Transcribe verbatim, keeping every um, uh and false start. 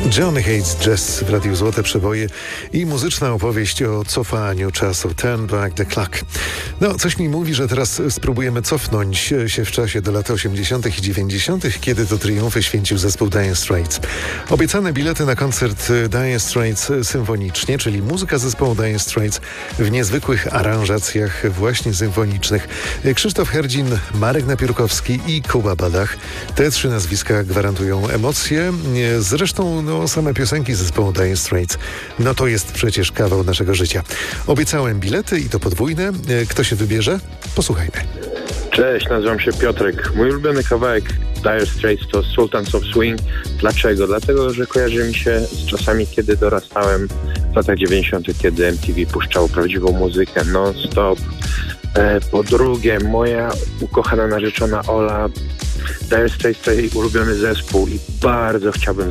Johnny Hates Jazz w Radiu Złote Przeboje i muzyczna opowieść o cofaniu czasu. Turn back the clock. No, coś mi mówi, że teraz spróbujemy cofnąć się w czasie do lat osiemdziesiątych i dziewięćdziesiątych, kiedy to triumfy święcił zespół Dire Straits. Obiecane bilety na koncert Dire Straits symfonicznie, czyli muzyka zespołu Dire Straits w niezwykłych aranżacjach właśnie symfonicznych. Krzysztof Herdzin, Marek Napiórkowski i Kuba Badach. Te trzy nazwiska gwarantują emocje. Zresztą no, same piosenki zespołu Dire Straits, no to jest przecież kawał naszego życia. Obiecałem bilety i to podwójne. Kto się wybierze? Posłuchajmy. Cześć, nazywam się Piotrek. Mój ulubiony kawałek Dire Straits to Sultans of Swing. Dlaczego? Dlatego, że kojarzy mi się z czasami, kiedy dorastałem w latach dziewięćdziesiątych, kiedy M T V puszczało prawdziwą muzykę non-stop. E, po drugie, moja ukochana narzeczona Ola, Dire Straits to jej ulubiony zespół i bardzo chciałbym